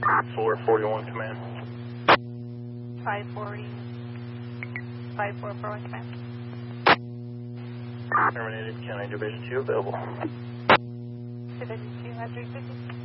441 command. 540, 5441 command. Terminated, County Division 2 available. Division 2 has 350.